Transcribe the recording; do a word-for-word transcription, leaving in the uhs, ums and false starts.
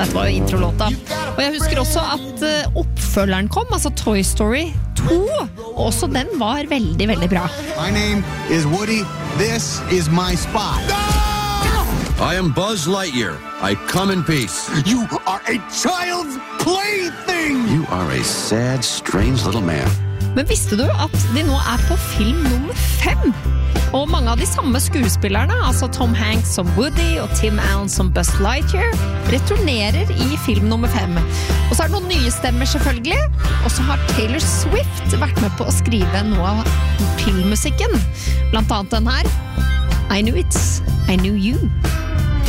Dette var jo introlåta. Og jeg husker også at uh, oppfølgeren kom, altså Toy Story to. Også den var veldig, veldig bra. My name is Woody. This is my spot. I am Buzz Lightyear. I come in peace. You are a child's plaything. You are a sad, strange little man. Men visste du at de nå er på film nummer fem? Og mange av de samme skuespillerne, altså Tom Hanks som Woody og Tim Allen som Buzz Lightyear, returnerer i film nummer fem. Og så er det noen nye stemmer selvfølgelig, og så har Taylor Swift vært med på å skrive noe av filmmusikken. Blant annet den her, I Knew It, I Knew You.